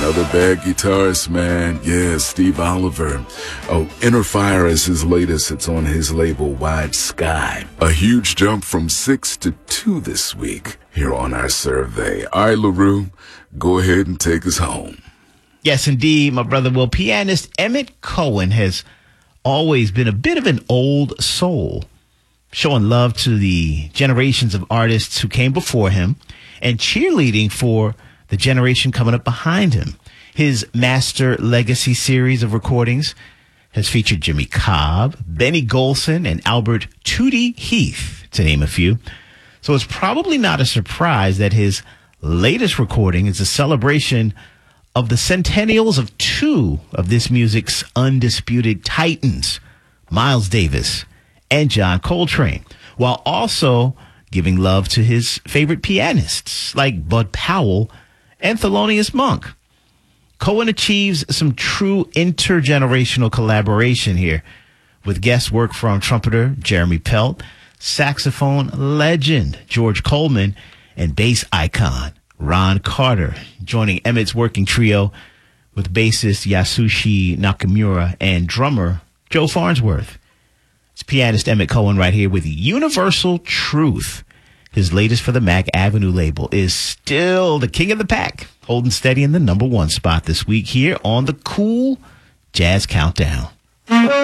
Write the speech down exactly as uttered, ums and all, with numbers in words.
another bad guitarist, man. Yeah, Steve Oliver. Oh, Inner Fire is his latest. It's on his label, Wide Sky. A huge jump from six to two this week here on our survey. All right, LaRue, go ahead and take us home. Yes, indeed, my brother. Well, pianist Emmett Cohen has always been a bit of an old soul, showing love to the generations of artists who came before him and cheerleading for the generation coming up behind him. His Master Legacy series of recordings has featured Jimmy Cobb, Benny Golson, and Albert Tootie Heath, to name a few. So it's probably not a surprise that his latest recording is a celebration of the centennials of two of this music's undisputed titans, Miles Davis and John Coltrane, while also giving love to his favorite pianists like Bud Powell and Thelonious Monk. Cohen achieves some true intergenerational collaboration here with guest work from trumpeter Jeremy Pelt, saxophone legend George Coleman, and bass icon Ron Carter, joining Emmett's working trio with bassist Yasushi Nakamura and drummer Joe Farnsworth. It's pianist Emmett Cohen right here with Universal Truth. His latest for the Mac Avenue label is still the king of the pack, holding steady in the number one spot this week here on the Cool Jazz Countdown.